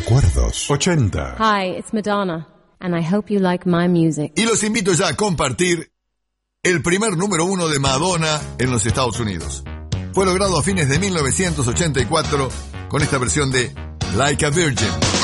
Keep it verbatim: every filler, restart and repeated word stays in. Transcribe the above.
Recuerdos ochenta. Hi, it's Madonna, and I hope you like my music. Y los invito ya a compartir el primer número uno de Madonna en los Estados Unidos. Fue logrado a fines de mil novecientos ochenta y cuatro con esta versión de Like a Virgin.